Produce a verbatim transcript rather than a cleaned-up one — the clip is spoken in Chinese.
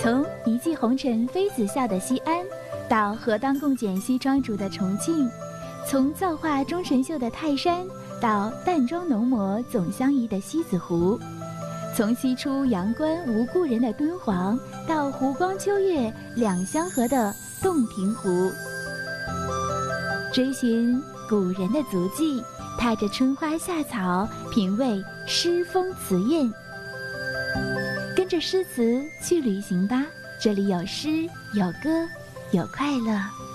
从一骑红尘妃子笑的西安，到荷当共剪西装主的重庆，从造化钟神秀的泰山，到淡妆浓抹总相宜的西子湖，从西出阳关无故人的敦煌，到湖光秋月两相和的洞庭湖，追寻古人的足迹，踏着春花夏草，品味诗风词韵。跟着诗词去旅行吧，这里有诗，有歌，有快乐。